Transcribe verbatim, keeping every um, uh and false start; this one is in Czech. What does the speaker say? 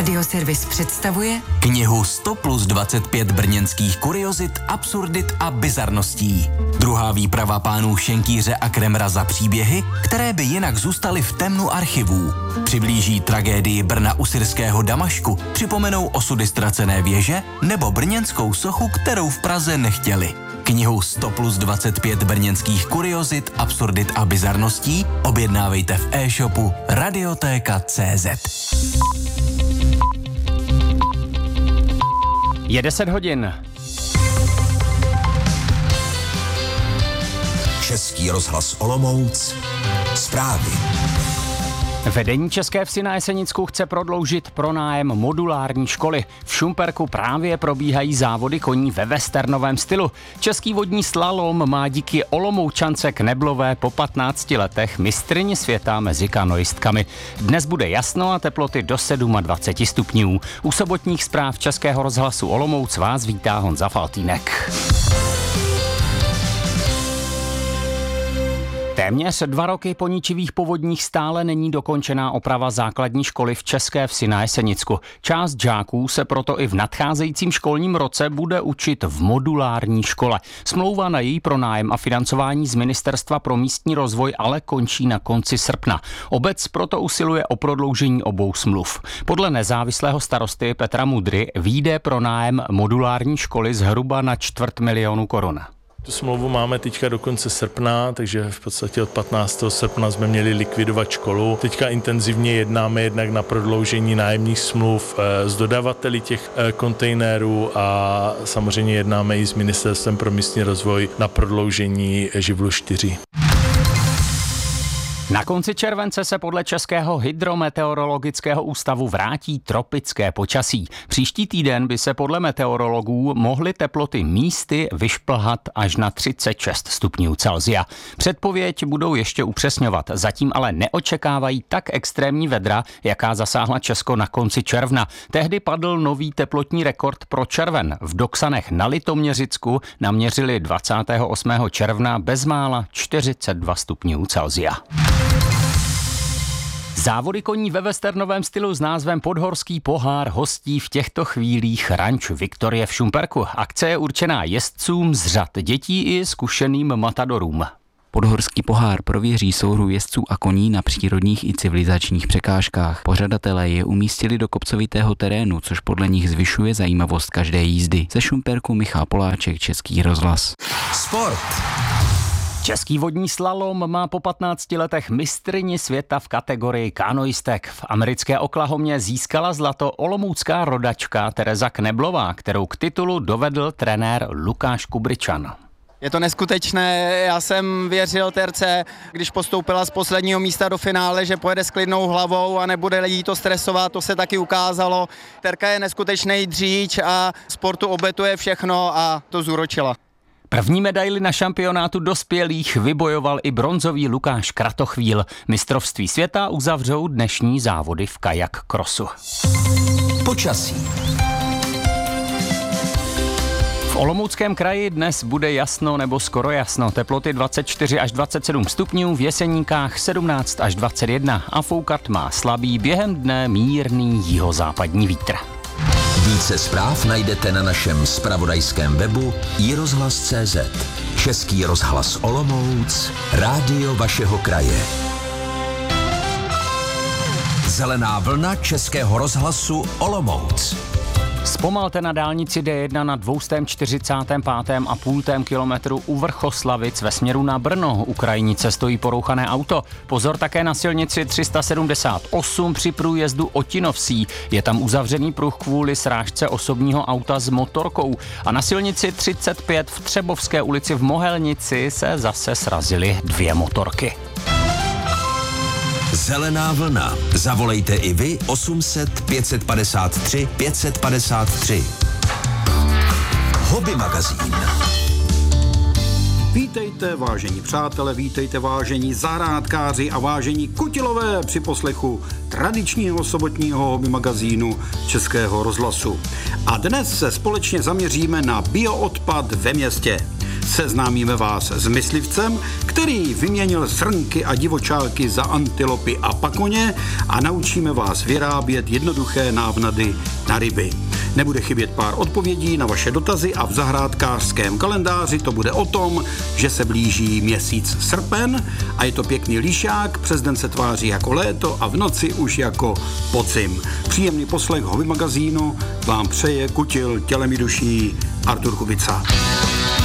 Radioservis představuje knihu sto plus dvacet pět brněnských kuriozit, absurdit a bizarností. Druhá výprava pánů Šenkýře a Kremra za příběhy, které by jinak zůstaly v temnu archivů. Přiblíží tragédii Brna u syrského Damašku, připomenou osudy ztracené věže nebo brněnskou sochu, kterou v Praze nechtěli. Knihu sto plus dvacet pět brněnských kuriozit, absurdit a bizarností objednávejte v e-shopu Radiotéka tečka cé zet. Je deset hodin. Český rozhlas Olomouc. Zprávy. Vedení České Vsi na Jesenicku chce prodloužit pronájem modulární školy. V Šumperku právě probíhají závody koní ve westernovém stylu. Český vodní slalom má díky Olomoučance Kneblové po patnácti letech mistryni světa mezi kanoistkami. Dnes bude jasno a teploty do dvacet sedm stupňů. U sobotních zpráv Českého rozhlasu Olomouc vás vítá Honza Faltýnek. Téměř dva roky po ničivých povodních stále není dokončená oprava základní školy v České Vsi na Jesenicku. Část žáků se proto i v nadcházejícím školním roce bude učit v modulární škole. Smlouva na její pronájem a financování z Ministerstva pro místní rozvoj ale končí na konci srpna. Obec proto usiluje o prodloužení obou smluv. Podle nezávislého starosty Petra Mudry vyjde pronájem modulární školy zhruba na čtvrt milionu korun. Tu smlouvu máme teďka do konce srpna, takže v podstatě od patnáctého srpna jsme měli likvidovat školu. Teďka intenzivně jednáme jednak na prodloužení nájemních smluv s dodavateli těch kontejnerů a samozřejmě jednáme i s Ministerstvem pro místní rozvoj na prodloužení živlu čtyři. Na konci července se podle Českého hydrometeorologického ústavu vrátí tropické počasí. Příští týden by se podle meteorologů mohly teploty místy vyšplhat až na třicet šest stupňů Celsia. Předpověď budou ještě upřesňovat, zatím ale neočekávají tak extrémní vedra, jaká zasáhla Česko na konci června. Tehdy padl nový teplotní rekord pro červen. V Doksanech na Litoměřicku naměřili dvacátého osmého června bezmála čtyřicet dva stupňů Celsia. Závody koní ve westernovém stylu s názvem Podhorský pohár hostí v těchto chvílích ranč Viktorie v Šumperku. Akce je určená jezdcům z řad dětí i zkušeným matadorům. Podhorský pohár prověří souhru jezdců a koní na přírodních i civilizačních překážkách. Pořadatelé je umístili do kopcovitého terénu, což podle nich zvyšuje zajímavost každé jízdy. Ze Šumperku Michal Poláček, Český rozhlas. Sport. Český vodní slalom má po patnácti letech mistryni světa v kategorii kanoistek. V americké Oklahomě získala zlato olomoucká rodačka Tereza Kneblová, kterou k titulu dovedl trenér Lukáš Kubričan. Je to neskutečné, já jsem věřil Terce, když postoupila z posledního místa do finále, že pojede s klidnou hlavou a nebude jí to stresovat, to se taky ukázalo. Terka je neskutečný dříč a sportu obětuje všechno a to zúročila. První medaili na šampionátu dospělých vybojoval i bronzový Lukáš Kratochvíl. Mistrovství světa uzavřou dnešní závody v kajak krosu. Počasí. V Olomouckém kraji dnes bude jasno nebo skoro jasno. Teploty dvacet čtyři až dvacet sedm stupňů, v Jeseníkách sedmnáct až dvacet jedna a foukat má slabý, během dne mírný jihozápadní vítr. Více zpráv najdete na našem zpravodajském webu i rozhlas tečka cé zet. Český rozhlas Olomouc, rádio vašeho kraje. Zelená vlna Českého rozhlasu Olomouc. Zpomalte na dálnici D jedna na dvě stě čtyřicátém pátém a půl kilometru u Vrchoslavic ve směru na Brno. U krajnice stojí porouchané auto. Pozor také na silnici tři sta sedmdesát osm při průjezdu Otinovsí. Je tam uzavřený pruh kvůli srážce osobního auta s motorkou. A na silnici třicet pět v Třebovské ulici v Mohelnici se zase srazily dvě motorky. Zelená vlna. Zavolejte i vy osm set pět padesát tři pět padesát tři. Hobby magazín. Vítejte, vážení přátelé, vítejte, vážení zahrádkáři a vážení kutilové při poslechu tradičního sobotního hobby magazínu Českého rozhlasu. A dnes se společně zaměříme na bioodpad ve městě. Seznámíme vás s myslivcem, který vyměnil srnky a divočálky za antilopy a pakoně a naučíme vás vyrábět jednoduché návnady na ryby. Nebude chybět pár odpovědí na vaše dotazy a v zahrádkářském kalendáři to bude o tom, že se blíží měsíc srpen a je to pěkný líšák, přes den se tváří jako léto a v noci už jako podzim. Příjemný poslech hobby magazínu vám přeje kutil tělem i duší Artur Kubica.